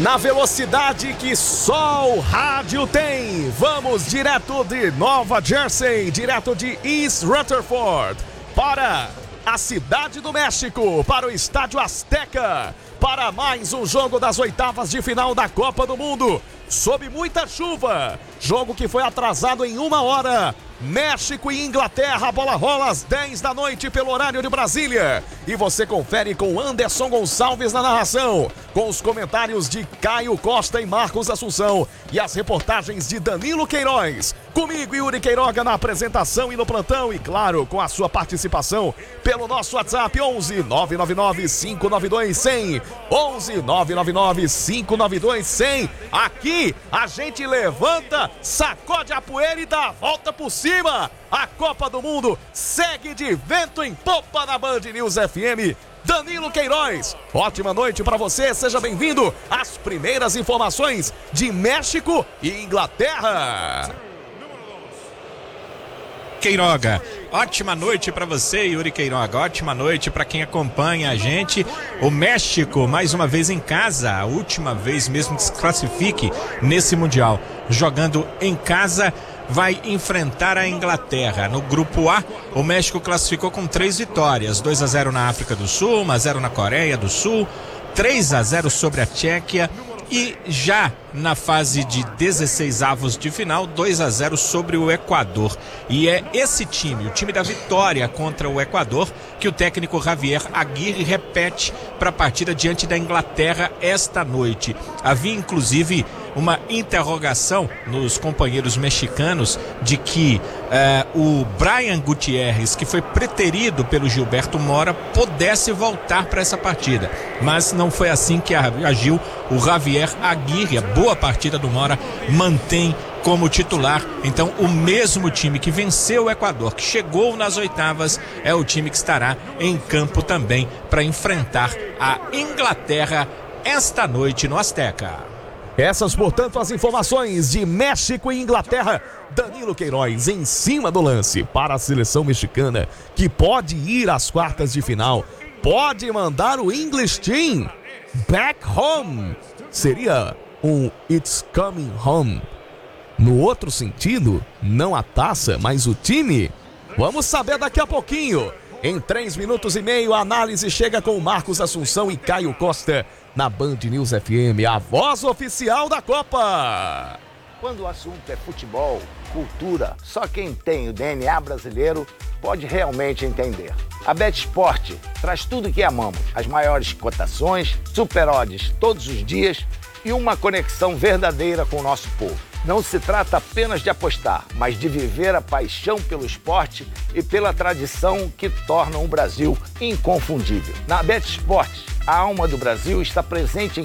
Na velocidade que só o rádio tem. Vamos direto de Nova Jersey, direto de East Rutherford, para a cidade do México, para o Estádio Azteca, para mais um jogo das oitavas de final da Copa do Mundo, sob muita chuva. Jogo que foi atrasado em 1 hora. México e Inglaterra, a bola rola às 10 da noite pelo horário de Brasília. E você confere com Anderson Gonçalves na narração, com os comentários de Caio Costa e Marcos Assunção e as reportagens de Danilo Queiroz. Comigo, Yuri Queiroga, na apresentação e no plantão, e claro, com a sua participação pelo nosso WhatsApp 11 999 592 100. 11 999 592 100. Aqui a gente levanta, sacode a poeira e dá a volta por cima. A Copa do Mundo segue de vento em popa na Band News FM. Danilo Queiroz, ótima noite para você, seja bem-vindo às primeiras informações de México e Inglaterra. Queiroga, ótima noite para você, Yuri Queiroga, ótima noite para quem acompanha a gente. O México, mais uma vez em casa, a última vez mesmo que se classifique nesse Mundial, jogando em casa, vai enfrentar a Inglaterra. No grupo A, o México classificou com 3 vitórias, 2-0 na África do Sul, 1-0 na Coreia do Sul, 3-0 sobre a Tchequia. E já na fase de 16avos de final, 2-0 sobre o Equador. E é esse time, o time da vitória contra o Equador, que o técnico Javier Aguirre repete para a partida diante da Inglaterra esta noite. Havia inclusive uma interrogação nos companheiros mexicanos de que o Brian Gutierrez, que foi preterido pelo Gilberto Mora, pudesse voltar para essa partida. Mas não foi assim que agiu o Javier Aguirre. A boa partida do Mora mantém como titular. Então o mesmo time que venceu o Equador, que chegou nas oitavas, é o time que estará em campo também para enfrentar a Inglaterra esta noite no Azteca. Essas, portanto, as informações de México e Inglaterra. Danilo Queiroz em cima do lance para a seleção mexicana, que pode ir às quartas de final, pode mandar o English Team back home. Seria um It's Coming Home. No outro sentido, não a taça, mas o time. Vamos saber daqui a pouquinho. Em 3 minutos e meio, a análise chega com Marcos Assunção e Caio Costa na Band News FM, a voz oficial da Copa. Quando o assunto é futebol, cultura, só quem tem o DNA brasileiro pode realmente entender. A BetSport traz tudo o que amamos, as maiores cotações, super odds todos os dias e uma conexão verdadeira com o nosso povo. Não se trata apenas de apostar, mas de viver a paixão pelo esporte e pela tradição que tornam o Brasil inconfundível. Na BetSport, a alma do Brasil está presente em